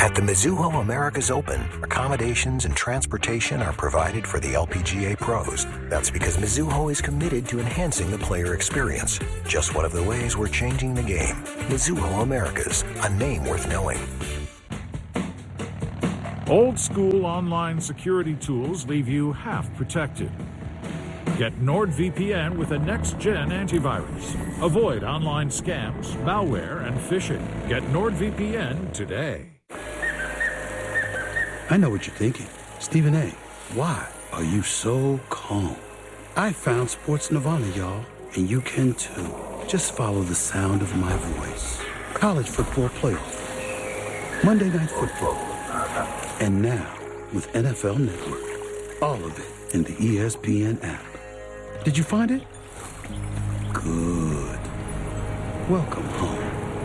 At the Mizuho Americas Open, accommodations and transportation are provided for the LPGA pros. That's because Mizuho is committed to enhancing the player experience. Just one of the ways we're changing the game. Mizuho Americas, a name worth knowing. Old school online security tools leave you half protected. Get NordVPN with a next-gen antivirus. Avoid online scams, malware, and phishing. Get NordVPN today. I know what you're thinking. Stephen A., why are you so calm? I found Sports Nirvana, y'all, and you can too. Just follow the sound of my voice. College football playoff. Monday Night Football. And now, with NFL Network. All of it in the ESPN app. Did you find it? Good. Welcome home.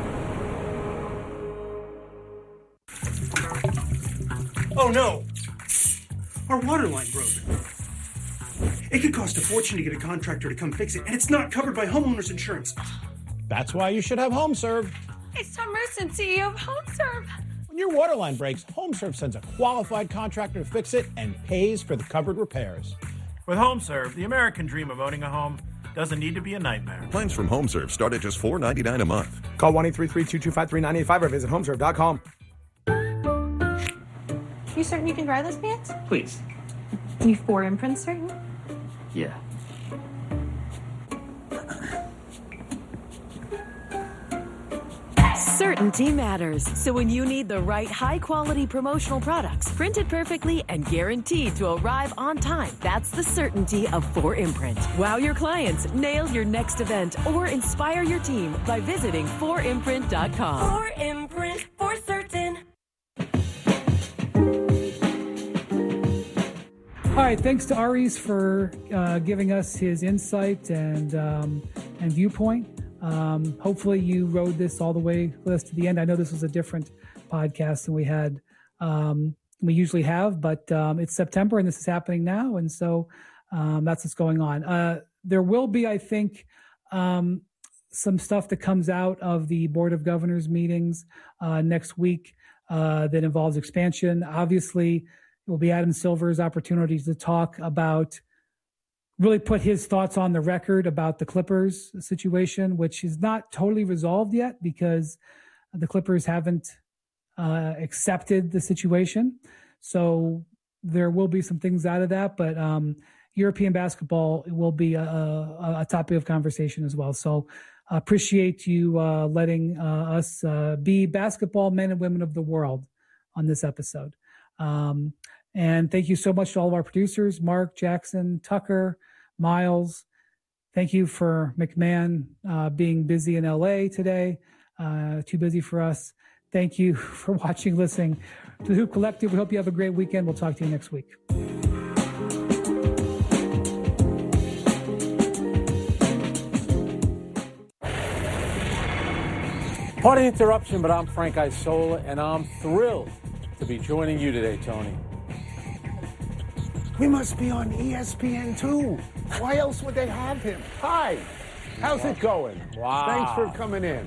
Oh no! Our water line broke. It could cost a fortune to get a contractor to come fix it, and it's not covered by homeowners insurance. That's why you should have HomeServe. It's Tom Merson, CEO of HomeServe. When your water line breaks, HomeServe sends a qualified contractor to fix it and pays for the covered repairs. With HomeServe, the American dream of owning a home doesn't need to be a nightmare. Plans from HomeServe start at just $4.99 a month. Call 1-833-225-3985 or visit homeserve.com. You certain you can dry those pants? Please. You 4imprint certain? Yeah. Certainty matters. So when you need the right high-quality promotional products, printed perfectly and guaranteed to arrive on time, that's the certainty of 4imprint. Wow your clients, nail your next event, or inspire your team by visiting 4imprint.com. 4imprint, for certain. All right, thanks to Aries for giving us his insight and viewpoint. Hopefully you rode this all the way with us to the end. I know this was a different podcast than we usually have, but it's September and this is happening now, and so that's what's going on. There will be, I think, some stuff that comes out of the Board of Governors meetings next week that involves expansion. Obviously, it will be Adam Silver's opportunities to talk about, really put his thoughts on the record about the Clippers situation, which is not totally resolved yet because the Clippers haven't accepted the situation. So there will be some things out of that, but European basketball will be a topic of conversation as well. So appreciate you letting us be basketball men and women of the world on this episode. And thank you so much to all of our producers, Mark, Jackson, Tucker, Miles. Thank you for McMahon being busy in LA today, too busy for us. Thank you for watching, listening to the Hoop Collective. We hope you have a great weekend. We'll talk to you next week. Pardon the interruption, but I'm Frank Isola, and I'm thrilled to be joining you today, Tony. We must be on ESPN too. Why else would they have him? Hi, how's it going? Wow. Thanks for coming in.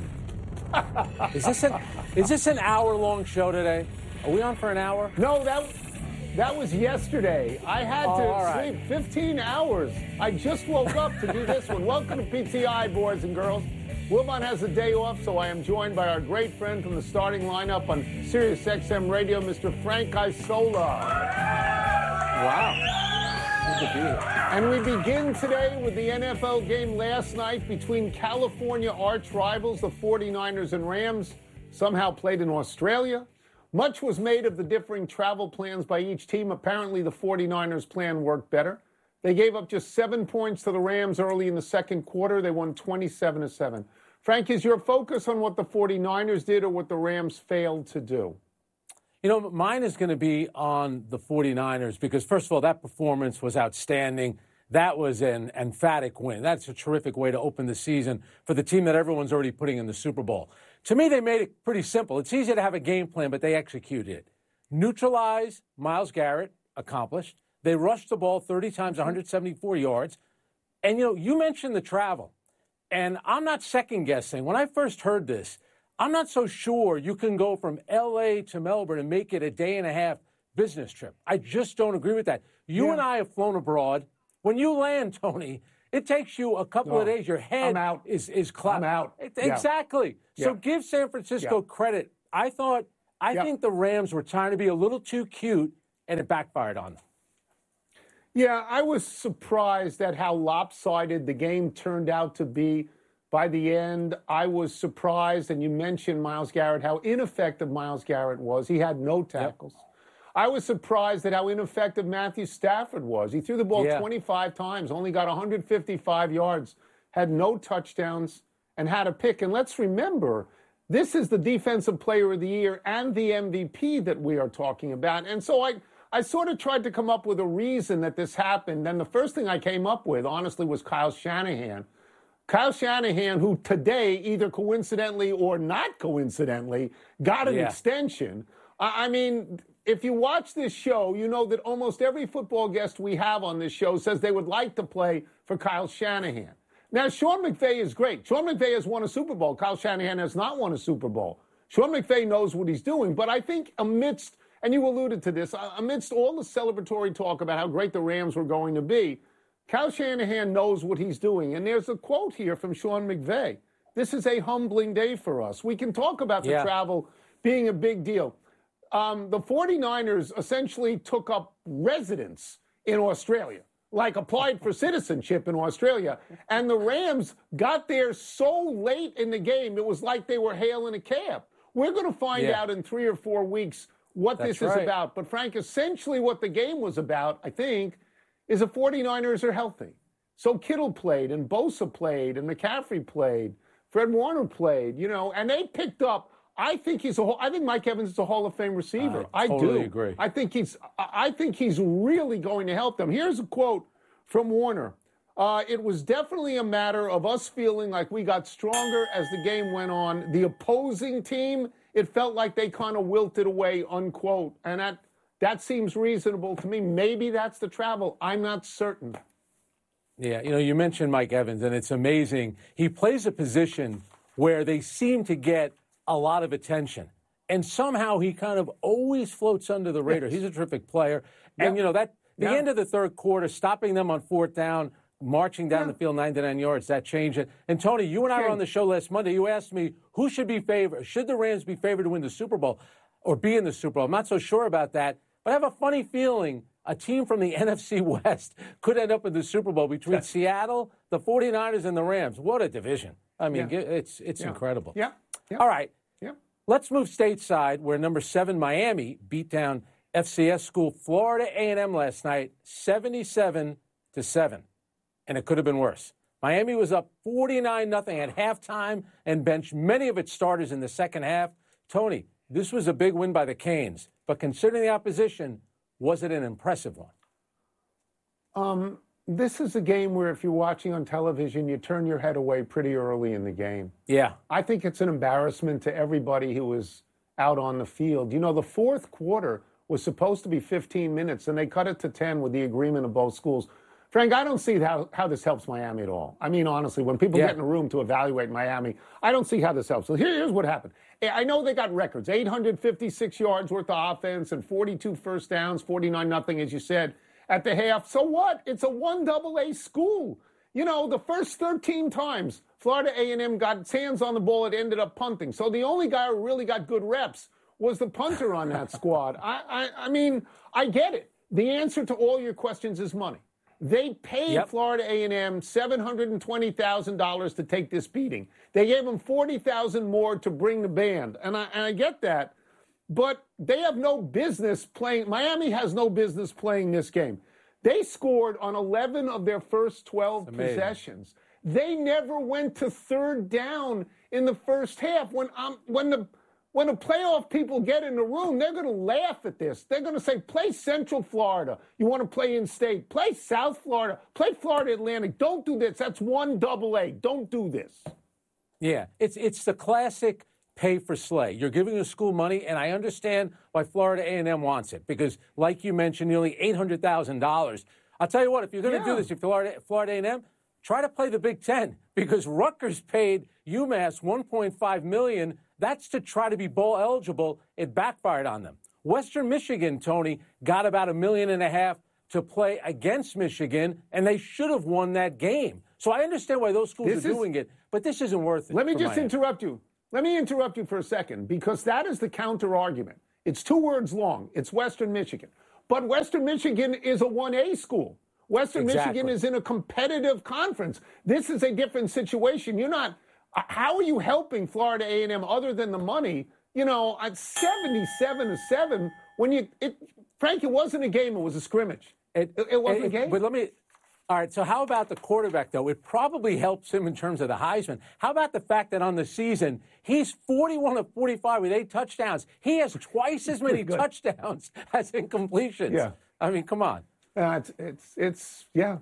Is this an hour-long show today? Are we on for an hour? No, that was yesterday. I had to sleep 15 hours. I just woke up to do this one. Welcome to PTI, boys and girls. Wilbon has a day off, so I am joined by our great friend from the starting lineup on Sirius XM Radio, Mr. Frank Isola. Wow. Good to be here. And we begin today with the NFL game last night between California arch rivals, the 49ers and Rams, somehow played in Australia. Much was made of the differing travel plans by each team. Apparently, the 49ers plan worked better. They gave up just 7 points to the Rams early in the second quarter. They won 27-7. Frank, is your focus on what the 49ers did or what the Rams failed to do? You know, mine is going to be on the 49ers because, first of all, that performance was outstanding. That was an emphatic win. That's a terrific way to open the season for the team that everyone's already putting in the Super Bowl. To me, they made it pretty simple. It's easy to have a game plan, but they executed it. Neutralize Myles Garrett, accomplished. They rushed the ball 30 times, 174 yards. And, you know, you mentioned the travel. And I'm not second-guessing. When I first heard this, I'm not so sure you can go from L.A. to Melbourne and make it a day-and-a-half business trip. I just don't agree with that. You and I have flown abroad. When you land, Tony, it takes you a couple of days. Your head is clouded. I'm out. Exactly. So give San Francisco credit. I think the Rams were trying to be a little too cute, and it backfired on them. Yeah, I was surprised at how lopsided the game turned out to be by the end. I was surprised, and you mentioned Myles Garrett, how ineffective Myles Garrett was. He had no tackles. Yep. I was surprised at how ineffective Matthew Stafford was. He threw the ball 25 times, only got 155 yards, had no touchdowns, and had a pick. And let's remember, this is the Defensive Player of the Year and the MVP that we are talking about. And so I sort of tried to come up with a reason that this happened. And the first thing I came up with, honestly, was Kyle Shanahan. Kyle Shanahan, who today, either coincidentally or not coincidentally, got an extension. I mean, if you watch this show, you know that almost every football guest we have on this show says they would like to play for Kyle Shanahan. Now, Sean McVay is great. Sean McVay has won a Super Bowl. Kyle Shanahan has not won a Super Bowl. Sean McVay knows what he's doing. But I think amidst, and you alluded to this, amidst all the celebratory talk about how great the Rams were going to be, Kyle Shanahan knows what he's doing. And there's a quote here from Sean McVay. This is a humbling day for us. We can talk about the travel being a big deal. The 49ers essentially took up residence in Australia, like applied for citizenship in Australia. And the Rams got there so late in the game, it was like they were hailing a cab. We're going to find out in 3 or 4 weeks what this is about. But, Frank, essentially what the game was about, I think, is the 49ers are healthy. So Kittle played, and Bosa played, and McCaffrey played, Fred Warner played, you know, and they picked up. I think Mike Evans is a Hall of Fame receiver. I totally agree. I think he's really going to help them. Here's a quote from Warner. It was definitely a matter of us feeling like we got stronger as the game went on. The opposing team, it felt like they kind of wilted away, unquote. And that seems reasonable to me. Maybe that's the travel. I'm not certain. Yeah, you know, you mentioned Mike Evans, and it's amazing. He plays a position where they seem to get a lot of attention. And somehow he kind of always floats under the radar. He's a terrific player. And, you know, the end of the third quarter, stopping them on 4th down, marching down the field 99 yards, that changed it. And, Tony, you and I were on the show last Monday. You asked me, who should be favored? Should the Rams be favored to win the Super Bowl or be in the Super Bowl? I'm not so sure about that. But I have a funny feeling a team from the NFC West could end up in the Super Bowl between Seattle, the 49ers, and the Rams. What a division. I mean, it's incredible. Yeah. All right. Let's move stateside, where number 7 Miami beat down FCS school Florida A&M last night, 77-7, and it could have been worse. Miami was up 49-0 at halftime and benched many of its starters in the second half. Tony, this was a big win by the Canes, but considering the opposition, was it an impressive one? This is a game where if you're watching on television, you turn your head away pretty early in the game. Yeah. I think it's an embarrassment to everybody who was out on the field. You know, the fourth quarter was supposed to be 15 minutes, and they cut it to 10 with the agreement of both schools. Frank, I don't see how this helps Miami at all. I mean, honestly, when people get in a room to evaluate Miami, I don't see how this helps. So here's what happened. I know they got records, 856 yards worth of offense and 42 first downs, 49-0, as you said, at the half. So what? It's a 1AA school. You know, the first 13 times Florida A&M got its hands on the ball, it ended up punting. So the only guy who really got good reps was the punter on that squad. I mean, I get it. The answer to all your questions is money. They paid Florida A&M $720,000 to take this beating. They gave them $40,000 more to bring the band, and I get that. But they have no business playing. Miami has no business playing this game. They scored on 11 of their first 12 possessions. They never went to third down in the first half. When the playoff people get in the room, they're going to laugh at this. They're going to say, play Central Florida. You want to play in-state. Play South Florida. Play Florida Atlantic. Don't do this. That's 1AA. Don't do this. Yeah, it's the classic pay for slay. You're giving the school money, and I understand why Florida A&M wants it, because, like you mentioned, nearly $800,000. I'll tell you what, if you're going to do this, if Florida A&M, try to play the Big Ten, because Rutgers paid UMass $1.5 million That's to try to be bowl eligible. It backfired on them. Western Michigan, Tony, got about $1.5 million to play against Michigan, and they should have won that game. So I understand why those schools are doing it, but this isn't worth it. Let me just interrupt you. Let me interrupt you for a second, because that is the counter argument. It's 2 words long. It's Western Michigan. But Western Michigan is a 1A school. Western Michigan is in a competitive conference. This is a different situation. You're not. How are you helping Florida A&M other than the money? You know, at 77-7, when Frank, it wasn't a game. It was a scrimmage. It wasn't a game. But all right, so how about the quarterback, though? It probably helps him in terms of the Heisman. How about the fact that on the season, he's 41 of 45 with 8 touchdowns. He has twice as many touchdowns as incompletions. Yeah. I mean, come on. Yeah.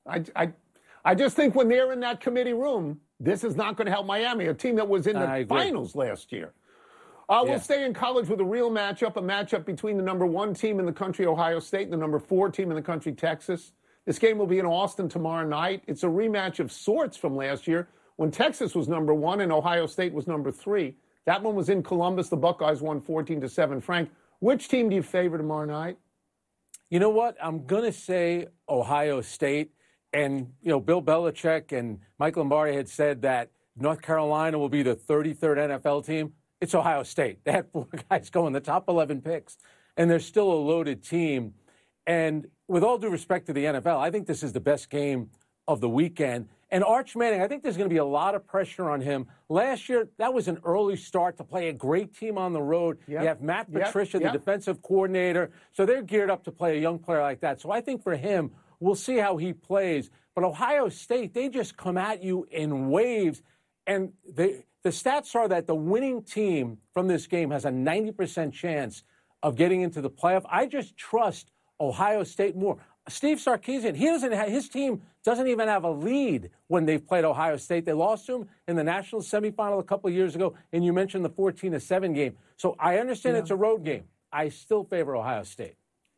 I just think when they're in that committee room, this is not going to help Miami, a team that was in the finals last year. We'll stay in college with a real matchup, a matchup between the number 1 team in the country, Ohio State, and the number 4 team in the country, Texas. This game will be in Austin tomorrow night. It's a rematch of sorts from last year when Texas was number 1 and Ohio State was number 3. That one was in Columbus. The Buckeyes won 14-7. Frank, which team do you favor tomorrow night? You know what? I'm going to say Ohio State. And, you know, Bill Belichick and Mike Lombardi had said that North Carolina will be the 33rd NFL team. It's Ohio State. They had 4 guys going, the top 11 picks. And they're still a loaded team. And with all due respect to the NFL, I think this is the best game of the weekend. And Arch Manning, I think there's going to be a lot of pressure on him. Last year, that was an early start to play a great team on the road. Yep. You have Matt Patricia, the defensive coordinator. So they're geared up to play a young player like that. So I think for him, we'll see how he plays. But Ohio State, they just come at you in waves. And the stats are that the winning team from this game has a 90% chance of getting into the playoff. I just trust Ohio State more. Steve Sarkisian, his team doesn't even have a lead when they've played Ohio State. They lost to him in the national semifinal a couple of years ago, and you mentioned the 14-7 game. So I understand it's a road game. I still favor Ohio State.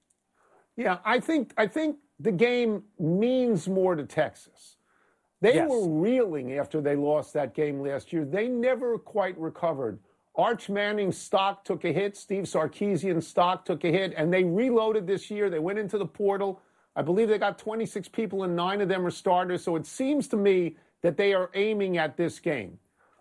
Yeah, I think the game means more to Texas. They were reeling after they lost that game last year. They never quite recovered. Arch Manning's stock took a hit. Steve Sarkisian's stock took a hit. And they reloaded this year. They went into the portal. I believe they got 26 people and 9 of them are starters. So it seems to me that they are aiming at this game.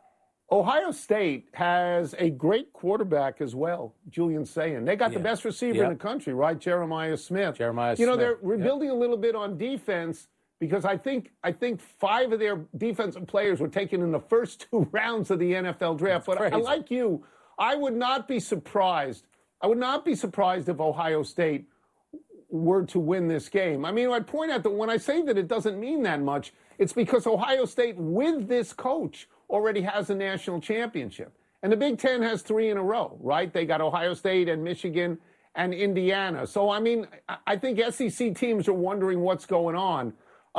Ohio State has a great quarterback as well, Julian Sayin. They got the best receiver in the country, right? Jeremiah Smith. They're rebuilding a little bit on defense because I think 5 of their defensive players were taken in the first 2 rounds of the NFL draft. But I like you. I would not be surprised. I would not be surprised if Ohio State were to win this game. I mean, I'd point out that when I say that it doesn't mean that much, it's because Ohio State, with this coach, already has a national championship. And the Big Ten has 3 in a row, right? They got Ohio State and Michigan and Indiana. So, I mean, I think SEC teams are wondering what's going on.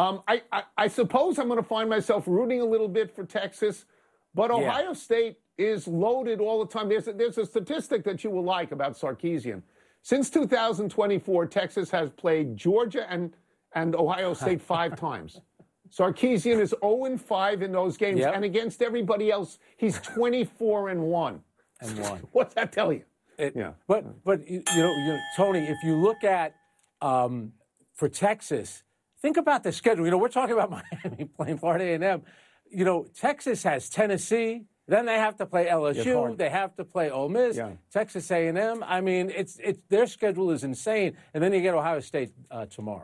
I suppose I'm going to find myself rooting a little bit for Texas, but Ohio State is loaded all the time. There's a statistic that you will like about Sarkisian. Since 2024, Texas has played Georgia and Ohio State 5 times. Sarkisian is 0-5 in those games, and against everybody else, he's 24-1. What's that tell you? But you know, Tony, if you look at for Texas, think about the schedule. You know, we're talking about Miami playing Florida A&M. You know, Texas has Tennessee. Then they have to play LSU. They have to play Ole Miss, Texas A&M. I mean, it's their schedule is insane. And then you get Ohio State tomorrow.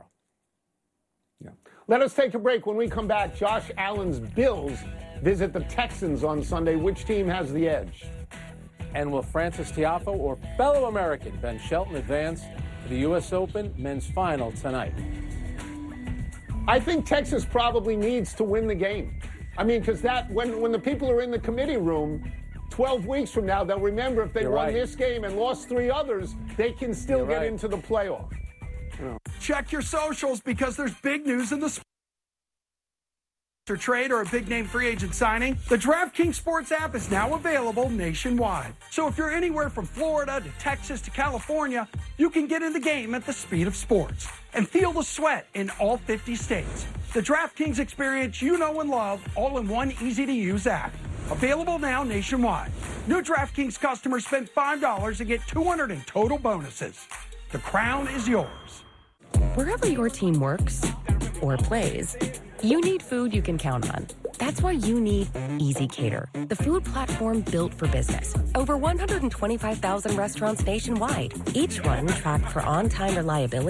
Let us take a break. When we come back, Josh Allen's Bills visit the Texans on Sunday. Which team has the edge? And will Francis Tiafoe or fellow American Ben Shelton advance to the U.S. Open men's final tonight? I think Texas probably needs to win the game. I mean, because when the people are in the committee room 12 weeks from now, they'll remember if they won this game and lost 3 others, they can still get into the playoff. Check your socials because there's big news in the trade or a big name free agent signing. The DraftKings Sports app is now available nationwide. So if you're anywhere from Florida to Texas to California, you can get in the game at the speed of sports and feel the sweat in all 50 states. The DraftKings experience you know and love, all in one easy-to-use app. Available now nationwide. New DraftKings customers spend $5 and get $200 in total bonuses. The crown is yours. Wherever your team works or plays, you need food you can count on. That's why you need Easy Cater, the food platform built for business. Over 125,000 restaurants nationwide, each one tracked for on-time reliability